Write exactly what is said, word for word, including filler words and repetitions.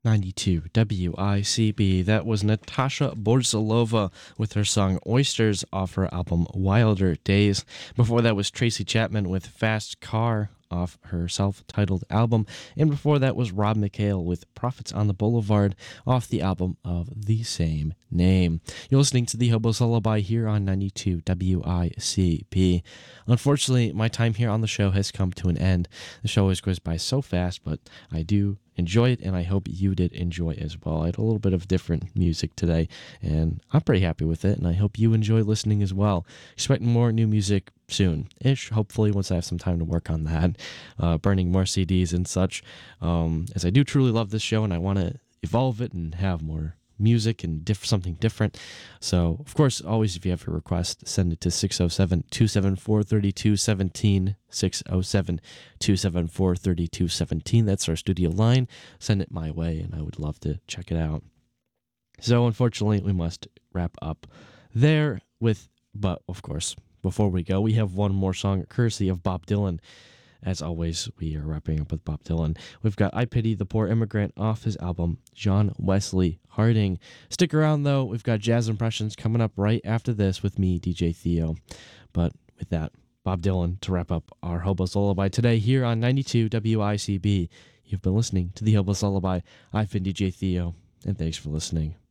ninety-two W I C B. That was Natasha Borzalova with her song Oysters off her album Wilder Days. Before that was Tracy Chapman with Fast Car off her self-titled album. And before that was Rob McHale with Prophets on the Boulevard off the album of the same name. You're listening to the Hobo's Lullaby here on ninety-two W I C B. Unfortunately, my time here on the show has come to an end. The show always goes by so fast, but I do enjoy it, and I hope you did enjoy as well. I had a little bit of different music today, and I'm pretty happy with it, and I hope you enjoy listening as well. Expect more new music soon-ish, hopefully, once I have some time to work on that, uh, burning more C Ds and such, um, as I do truly love this show, and I want to evolve it and have more music and diff- something different. So, of course, always, if you have a request, send it to six oh seven, two seven four, three two one seven, six oh seven, two seven four, three two one seven. That's our studio line. Send it my way, and I would love to check it out. So, unfortunately, we must wrap up there with, but, of course, before we go, we have one more song courtesy of Bob Dylan. As always, we are wrapping up with Bob Dylan. We've got I Pity the Poor Immigrant off his album, John Wesley Harding. Stick around, though. We've got Jazz Impressions coming up right after this with me, D J Theo. But with that, Bob Dylan to wrap up our Hobo's Lullaby today here on ninety-two W I C B. You've been listening to the Hobo's Lullaby. I've been D J Theo, and thanks for listening.